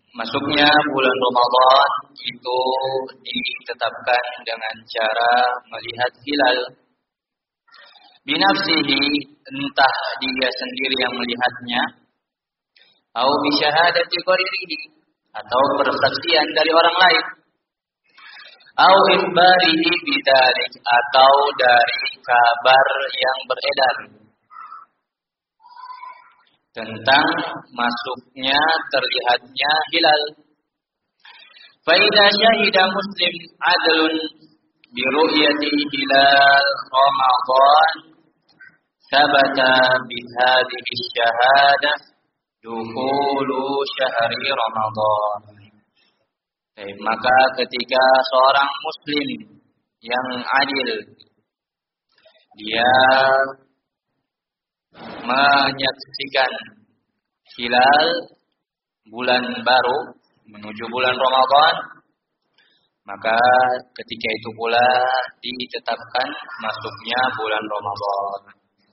Masuknya bulan Ramadan itu ditetapkan dengan cara melihat hilal binafsihi, entah dia sendiri yang melihatnya, atau bisyahadati ghairihi, atau persaksian dari orang lain, atau ikhbarihi bidzalik, atau dari kabar yang beredar tentang masuknya terlihatnya hilal. Fa idza syahida muslim adlun bi ru'yati hilal Ramadan thabata bi hadhihi syahadah dukhulu syahri Ramadan. Maka ketika seorang muslim yang adil dia menyaksikan hilal bulan baru menuju bulan Ramadan, maka ketika itu pula ditetapkan masuknya bulan Ramadan.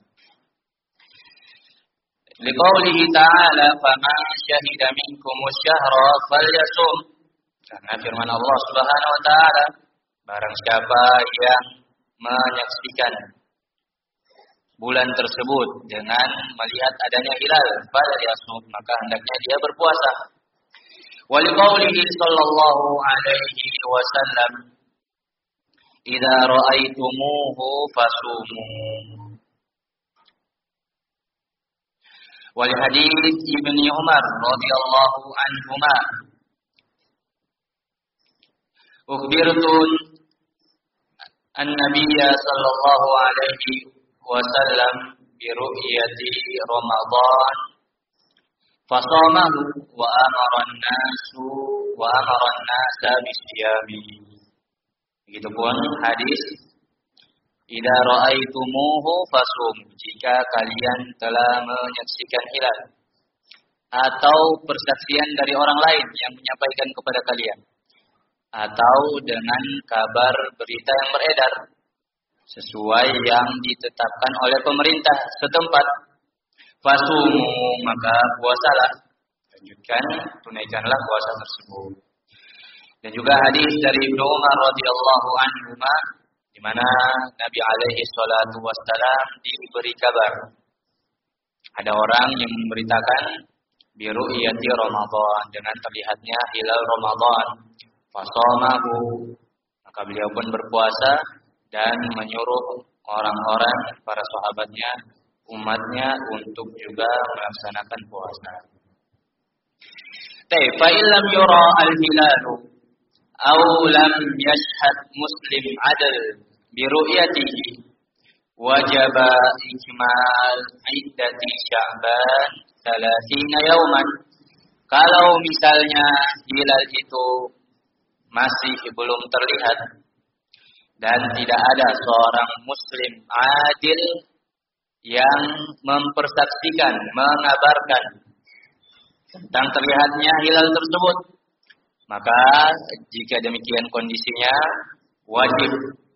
Liqaulihi ta'ala faman syahida minkumus syahra falyasum. Karena firman Allah Subhanahu wa taala, barang siapa yang menyaksikan bulan tersebut dengan melihat adanya hilal, falyasum, maka hendaknya dia berpuasa. Wa liqaulihi sallallahu alaihi wasallam, idza ra'aitumuhu fasumu. Wal hadits Ibnu Umar radhiyallahu anhuma, ukhbirtu an-nabiyya sallallahu alaihi wasallam bi ru'yati Ramadan fasamahu wa amara an-nasa bisyami. Begitupun hadis idza ra'aitumuhu fasum, jika kalian telah menyaksikan hilal, atau persaksian dari orang lain yang menyampaikan kepada kalian, atau dengan kabar berita yang beredar sesuai yang ditetapkan oleh pemerintah setempat, fasumu, maka puasalah, lanjutkan, tunaikanlah puasa tersebut. Dan juga hadis dari Ibnu Umar radhiyallahu anhu, di mana Nabi alaihi salatu wassalam diberi kabar ada orang yang memberitakan bi ru'yati Ramadan, dengan terlihatnya hilal Ramadan, fasamahu, maka beliau pun berpuasa dan menyuruh orang-orang, para sahabatnya, umatnya untuk juga melaksanakan puasa. Fa illam yura al-hilalu aw lam yashhad muslim adl bi ru'yatihi wajaba ikmal iddati Sya'ban 30 yauman. Kalau misalnya hilal itu masih belum terlihat dan tidak ada seorang muslim adil yang mempersaksikan, mengabarkan tentang terlihatnya hilal tersebut, maka jika demikian kondisinya wajib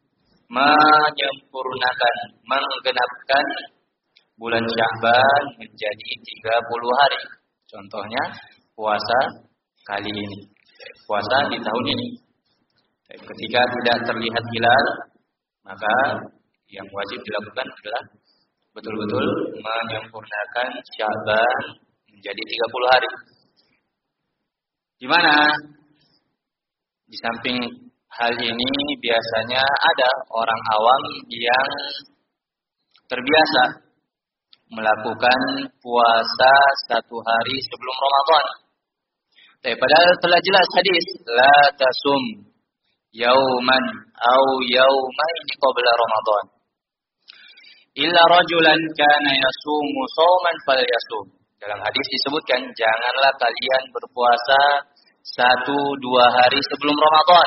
menyempurnakan, menggenapkan bulan Sya'ban menjadi 30 hari. Contohnya puasa kali ini, puasa di tahun ini. Ketika tidak terlihat hilal, maka yang wajib dilakukan adalah betul-betul menyempurnakan Sya'ban menjadi 30 hari. Di mana di samping hal ini biasanya ada orang awam yang terbiasa melakukan puasa 1 hari sebelum Ramadan. Padahal telah jelas hadis, la tasum yauman au yaumaini qabla Ramadan illa rajulan kana yasumu shauman falyasum. Dalam hadis disebutkan, janganlah kalian berpuasa 1-2 hari sebelum Ramadan,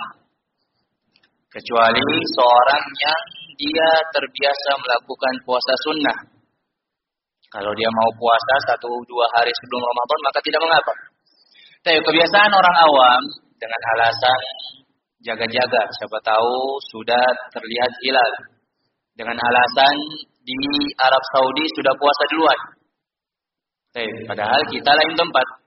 kecuali seorang yang dia terbiasa melakukan puasa sunnah. Kalau dia mau puasa 1-2 hari sebelum Ramadan, maka tidak mengapa. Tapi kebiasaan orang awam dengan alasan jaga-jaga, siapa tahu sudah terlihat hilal, dengan alasan di Arab Saudi sudah puasa duluan. Padahal kita lain tempat.